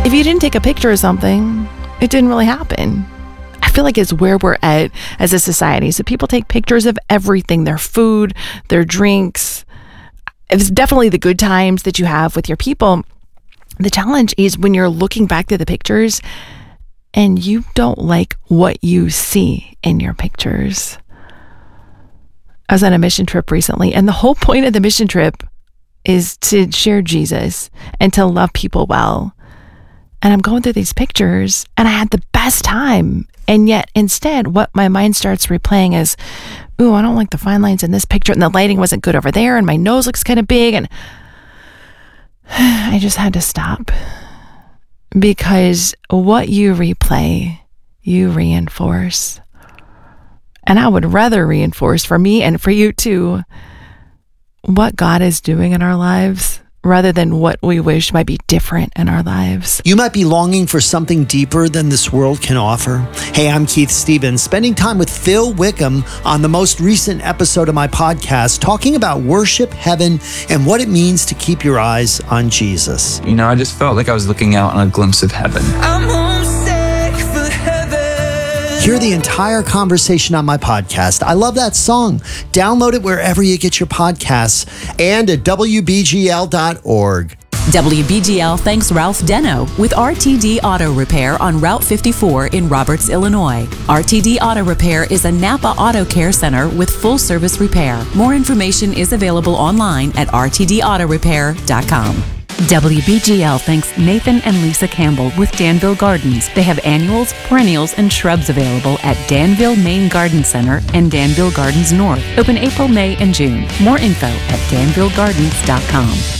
if you didn't take a picture of something, it didn't really happen. I feel like it's where we're at as a society. So people take pictures of everything, their food, their drinks. It's definitely the good times that you have with your people. The challenge is when you're looking back to the pictures and you don't like what you see in your pictures. I was on a mission trip recently, and the whole point of the mission trip is to share Jesus and to love people well. And I'm going through these pictures and I had the best time. And yet instead, what my mind starts replaying is, ooh, I don't like the fine lines in this picture, and the lighting wasn't good over there, and my nose looks kind of big. And I just had to stop, because what you replay, you reinforce. And I would rather reinforce for me and for you too, what God is doing in our lives, rather than what we wish might be different in our lives. You might be longing for something deeper than this world can offer. Hey, I'm Keith Stevens, spending time with Phil Wickham on the most recent episode of my podcast, talking about worship, heaven, and what it means to keep your eyes on Jesus. You know, I just felt like I was looking out on a glimpse of heaven. I'm homesick for heaven. Hear the entire conversation on my podcast. I love that song. Download it wherever you get your podcasts and at WBGL.org. WBGL thanks Ralph Deno with RTD Auto Repair on Route 54 in Roberts, Illinois. RTD Auto Repair is a Napa Auto Care Center with full service repair. More information is available online at rtdautorepair.com. WBGL thanks Nathan and Lisa Campbell with Danville Gardens. They have annuals, perennials, and shrubs available at Danville Main Garden Center and Danville Gardens North. Open April, May, and June. More info at danvillegardens.com.